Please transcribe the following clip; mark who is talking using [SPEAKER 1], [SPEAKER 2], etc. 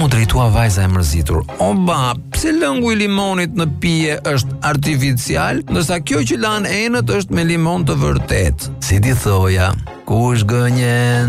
[SPEAKER 1] mu drejtua vajza e mërzitur. Oba, pse lëngu i limonit në pije është artificial, ndërsa kjo që lan enët është me limon të vërtet? Si ti thoja, kush gënjen?